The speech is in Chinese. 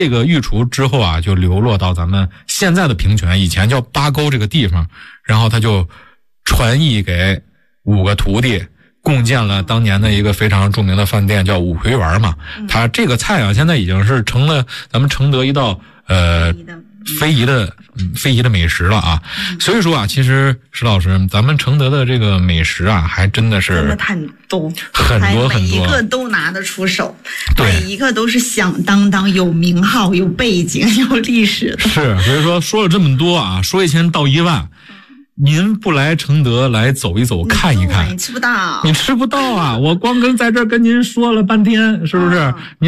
这个御厨之后啊，就流落到咱们现在的平泉，以前叫八沟这个地方，然后他就传译给5个徒弟，共建了当年的一个非常著名的饭店，叫五魁园嘛。它这个菜啊，现在已经是成了咱们承德一道非遗的美食了啊。所以说啊，其实石老师，咱们承德的这个美食啊，还真的是很多， 每一个都拿得出手， 对， 每一个都是响当当，有名号、有背景、有历史的。 是，所以说了这么多啊，说1000道1万。您不来承德来走一走看一看， 你吃不到， 你吃不到啊！我光在这儿跟您说了半天，是不是？